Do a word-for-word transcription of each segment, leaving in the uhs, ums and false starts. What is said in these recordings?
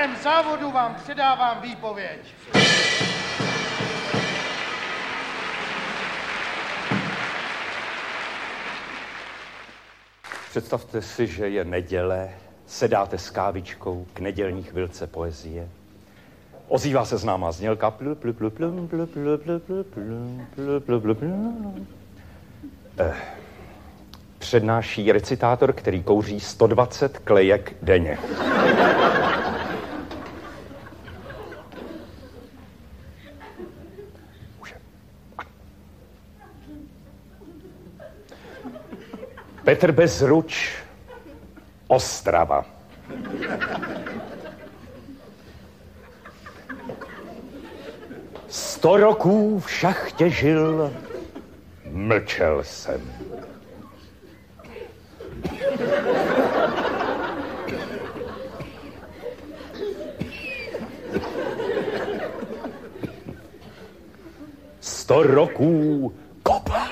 jménem závodu vám předávám výpověď. Představte si, že je neděle, sedáte s kávičkou k nedělní chvilce poezie. Ozývá se známá znělka. Přednáší recitátor, který kouří sto dvacet klejek denně. Petr Bezruč, Ostrava. Sto roků v šachtě žil, mlčel jsem. Sto roků kopal.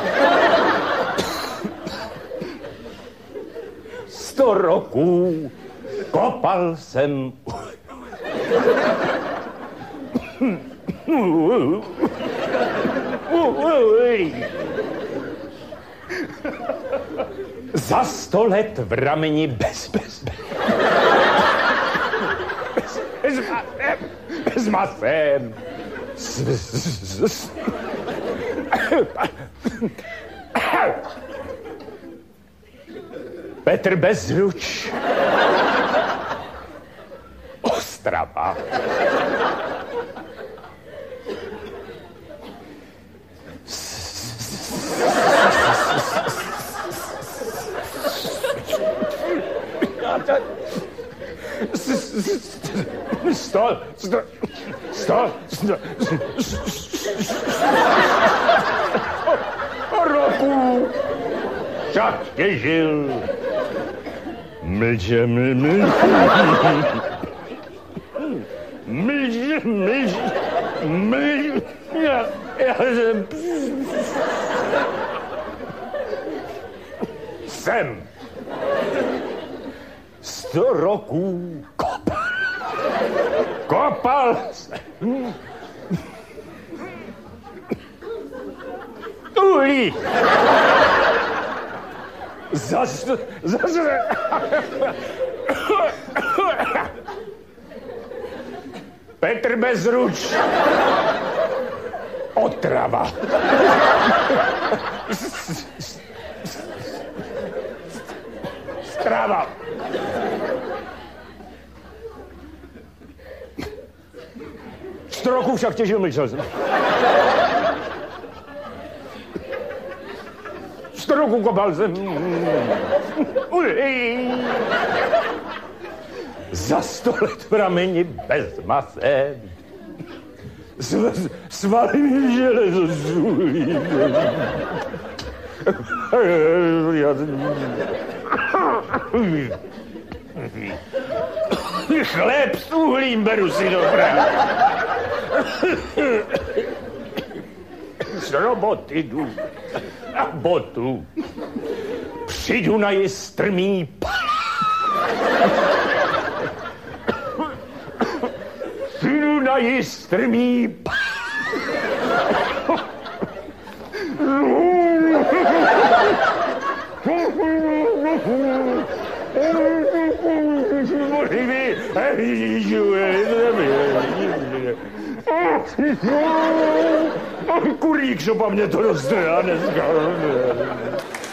Sto roků kopal jsem. Za sto let v rameni bez, bez, bez. Bez, bez, bez masem. S, s, s. Petr Bezruč, Ostrava. Stol, stol, stol, stol. Roku šachtě žil. Mlče, mlče, mlče, mlče, mlče, já, já jsem... Jsem. Sto roků kopal. Kopal jsem. Uhlí. Zas, zas, Petr Bezruč, Otrava. Strava. Sto roků však těžil mlčel jsem. Sto roků kopal jsem. Za sto let v rameni bez masem. Svaly mi železo zůlí. Chléb s uhlím beru si do práce. Z roboty jdu a botu. Přijdu na jistrmý Přijdu na jistrmý Kurík, čo po mne to roztrhá dneska.